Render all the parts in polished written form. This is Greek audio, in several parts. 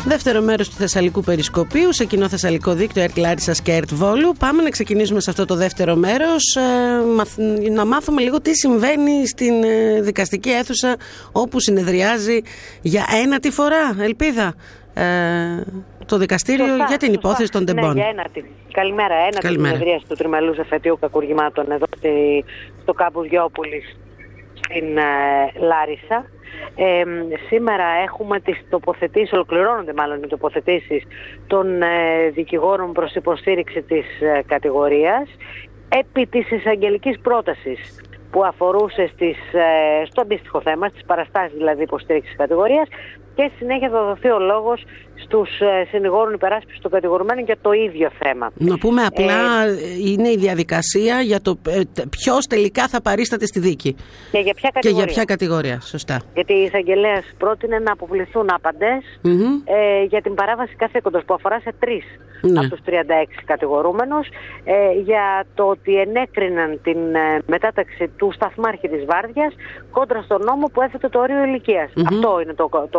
Δεύτερο μέρος του Θεσσαλικού Περισκοπίου σε κοινό Θεσσαλικό δίκτυο ΕΡΤ Λάρισσας και ΕΡΤ Βόλου. Πάμε να ξεκινήσουμε σε αυτό το δεύτερο μέρος να μάθουμε λίγο τι συμβαίνει στην δικαστική αίθουσα όπου συνεδριάζει για ένατη φορά, Ελπίδα, το δικαστήριο για την υπόθεση των Ντεμπών. Ναι, για ένατη. Καλημέρα. Ένατη συνεδρίαση του τριμελούς εφετείου κακουργημάτων εδώ στο κάμπους Γιώπολης στην Λάρισα. Σήμερα έχουμε τις τοποθετήσεις, ολοκληρώνονται μάλλον οι τοποθετήσεις των δικηγόρων προς υποστήριξη της κατηγορίας επί της εισαγγελικής πρότασης που αφορούσε στο αντίστοιχο θέμα, στις παραστάσεις δηλαδή υποστήριξης της κατηγορίας, και στη συνέχεια θα δοθεί ο λόγος στους συνηγόρων υπεράσπισης των κατηγορουμένων για το ίδιο θέμα. Να πούμε απλά, είναι η διαδικασία για το ποιος τελικά θα παρίσταται στη δίκη. Και για ποια κατηγορία. Σωστά. Γιατί η εισαγγελέας πρότεινε να αποβληθούν άπαντες για την παράβαση καθήκοντος που αφορά σε 3 από τους 36 κατηγορούμενους, για το ότι ενέκριναν την μετάταξη του σταθμάρχη της Βάρδιας κόντρα στον νόμο που έθετε το όριο ηλικίας. Αυτό είναι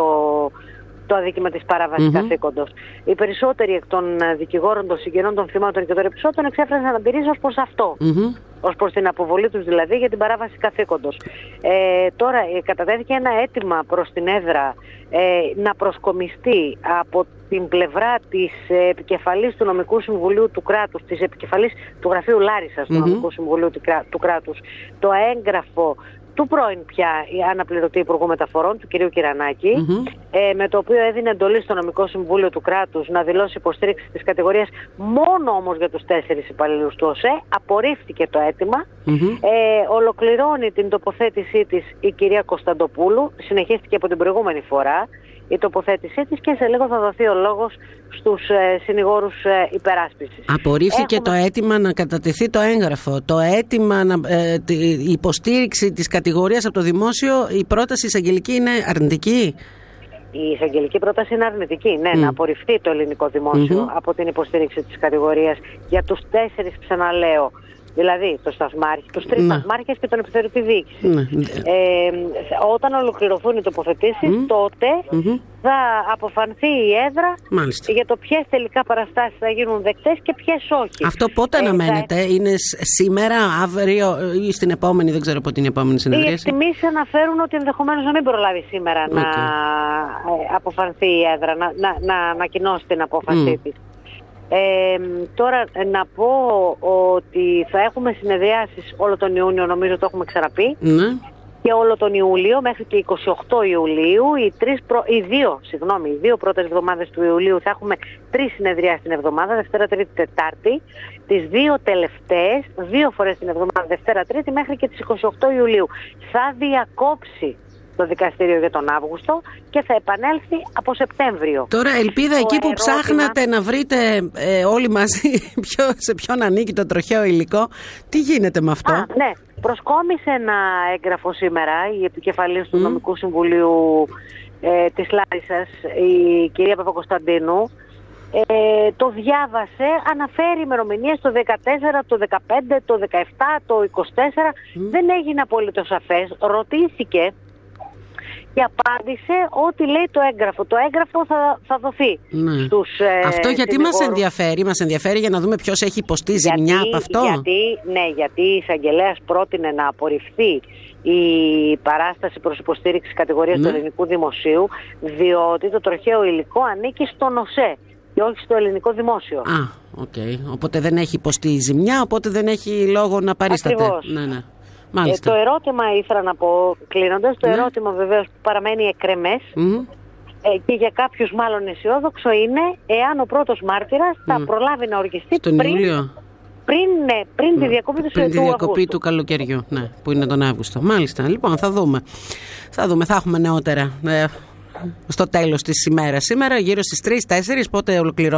το αδίκημα της παράβασης καθήκοντος. Οι περισσότεροι εκ των δικηγόρων, των συγγενών των θυμάτων και των επεισόδων εξέφρασαν αναπηρίες ως προς αυτό. Ως προς την αποβολή τους δηλαδή για την παράβαση καθήκοντος. Τώρα κατατέθηκε ένα αίτημα προς την έδρα να προσκομιστεί από την πλευρά της επικεφαλής του Νομικού Συμβουλίου του Κράτους, της επικεφαλής του Γραφείου Λάρισσας του Νομικού Συμβουλίου του Κράτους, το έγγραφο του πρώην πια αναπληρωτή Υπουργού Μεταφορών, του κυρίου Κυρανάκη, με το οποίο έδινε εντολή στο Νομικό Συμβούλιο του Κράτους να δηλώσει υποστήριξη της κατηγορίας μόνο όμως για τους 4 υπαλλήλους του ΟΣΕ. Απορρίφθηκε το αίτημα. Ολοκληρώνει την τοποθέτησή της η κυρία Κωνσταντοπούλου. Συνεχίστηκε από την προηγούμενη φορά η τοποθέτησή της και σε λίγο θα δοθεί ο λόγος στους συνηγόρους υπεράσπισης. Απορρίφθηκε το αίτημα να κατατεθεί το έγγραφο. Το αίτημα, η υποστήριξη της κατηγορίας από το δημόσιο, η πρόταση εισαγγελική είναι αρνητική. Η εισαγγελική πρόταση είναι αρνητική, ναι, να απορριφθεί το ελληνικό δημόσιο από την υποστήριξη της κατηγορίας για τους 4, ξαναλέω, δηλαδή το σταθμάρχη, τους 3 σταθμάρχες και τον επιθεωρητή διοίκηση. Όταν ολοκληρωθούν οι τοποθετήσεις, τότε θα αποφανθεί η έδρα για το ποιες τελικά παραστάσεις θα γίνουν δεκτές και ποιες όχι. Αυτό πότε αναμένεται, είναι σήμερα, αύριο ή στην επόμενη, δεν ξέρω πότε είναι η επόμενη συνεδρίαση. Οι εκτιμήσεις αναφέρουν ότι ενδεχομένως να μην προλάβει σήμερα να αποφανθεί η έδρα, να ανακοινώσει την απόφασή της. Τώρα να πω ότι θα έχουμε συνεδριάσεις όλο τον Ιούνιο, νομίζω το έχουμε ξαναπεί, και όλο τον Ιούλιο μέχρι και 28 Ιουλίου, οι δύο πρώτες εβδομάδες του Ιουλίου θα έχουμε 3 συνεδριάσεις την εβδομάδα, Δευτέρα, Τρίτη, Τετάρτη. Τις 2 τελευταίες, 2 φορές την εβδομάδα, Δευτέρα, Τρίτη, μέχρι και τις 28 Ιουλίου. Θα διακόψει το δικαστήριο για τον Αύγουστο και θα επανέλθει από Σεπτέμβριο. Τώρα, Ελπίδα, εκεί που ψάχνατε να βρείτε όλοι μαζί σε ποιον ανήκει το τροχαίο υλικό, τι γίνεται με αυτό? Ναι, προσκόμισε ένα έγγραφο σήμερα η επικεφαλής του Νομικού Συμβουλίου της Λάρισσας, η κυρία Παπακοσταντίνου. Το διάβασε, αναφέρει ημερομηνίες το 14, το 15, το 17, το 24. Δεν έγινε απολύτως σαφές. Ρωτήθηκε και απάντησε ότι λέει το έγγραφο. Το έγγραφο θα δοθεί στους αυτό γιατί μας ενδιαφέρει? Μας ενδιαφέρει για να δούμε ποιος έχει υποστεί ζημιά από αυτό. Γιατί η εισαγγελέας πρότεινε να απορριφθεί η παράσταση προς υποστήριξη κατηγορίας του ελληνικού δημοσίου, διότι το τροχαίο υλικό ανήκει στον ΟΣΕ και όχι στο ελληνικό δημόσιο. Οπότε δεν έχει υποστεί ζημιά, οπότε δεν έχει λόγο να παρίσταται. Το ερώτημα, ήθελα να πω κλείνοντας, το ερώτημα βεβαίως που παραμένει εκκρεμές και για κάποιους μάλλον αισιόδοξο είναι εάν ο πρώτος μάρτυρας θα προλάβει να οργιστεί πριν τη διακοπή του Αυγούστου. Πριν τη διακοπή του καλοκαιριού, που είναι τον Αύγουστο. Μάλιστα, λοιπόν, θα δούμε. Θα έχουμε νεότερα στο τέλος της ημέρας. Σήμερα γύρω στις 3-4, πότε ολοκληρώνει